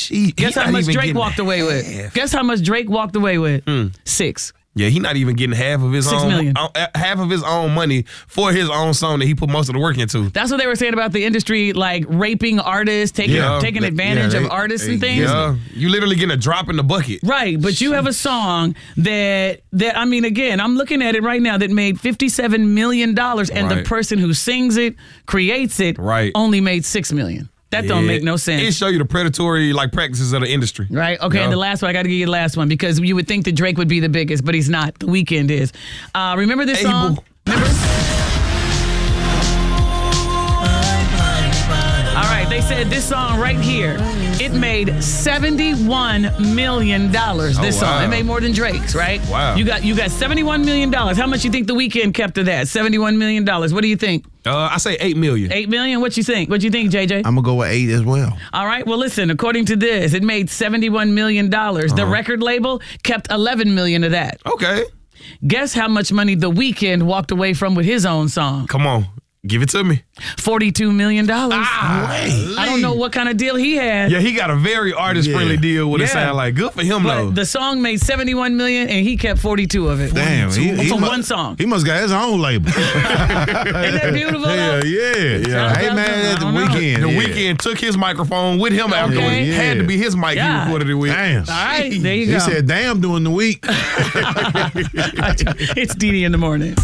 Guess how much Drake walked away with? Guess how much Drake walked away with? 6. Yeah, he not even getting half of his $6 own million. half of his own money for his own song that he put most of the work into. That's what they were saying about the industry, like raping artists, taking advantage of artists and things. Yeah, you literally getting a drop in the bucket. Right, but you have a song that I mean, again, I'm looking at it right now that made $57 million, and the person who sings it, creates it, only made $6 million. That don't make no sense. It show you the predatory practices of the industry. Right. Okay. And the last one, I got to give you the last one because you would think that Drake would be the biggest, but he's not. The Weeknd is. Remember this song? Remember? All right. They said this song right here. It made $71 million. This song. It made more than Drake's. Right. Wow. You got $71 million. How much you think The Weeknd kept of that? $71 million. What do you think? I say $8 million. $8 million? What you think? What you think, JJ? I'm going to go with 8 as well. All right. Well, listen, according to this, it made $71 million. The record label kept $11 million of that. Okay. Guess how much money The Weeknd walked away from with his own song? Come on. Give it to me. $42 million. I don't know what kind of deal he had. Yeah, he got a very artist-friendly deal with it sound like. Good for him, though. The song made $71 million, and he kept 42 of it. Damn. For one song. He must got his own label. Isn't that beautiful? Hell yeah. Hey, man, at The Weeknd. The Weeknd took his microphone with him after it. Had to be his mic he recorded it with. Damn. All right, there you go. He said, damn, during the week. It's Didi in the morning.